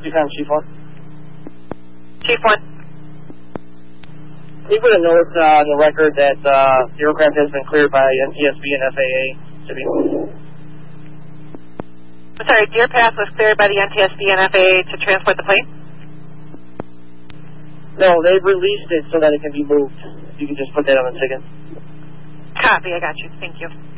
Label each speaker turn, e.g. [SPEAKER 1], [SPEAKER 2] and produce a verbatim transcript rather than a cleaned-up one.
[SPEAKER 1] Recon Chief one.
[SPEAKER 2] Chief one.
[SPEAKER 1] Can you put a note uh, on the record that uh, the aircraft has been cleared by N T S B and F A A to be moved?
[SPEAKER 2] I'm sorry, Deer Pass was cleared by the N T S B and F A A to transport the plane?
[SPEAKER 1] No, they've released it so that it can be moved. You can just put that on the ticket.
[SPEAKER 2] Copy, I got you. Thank you.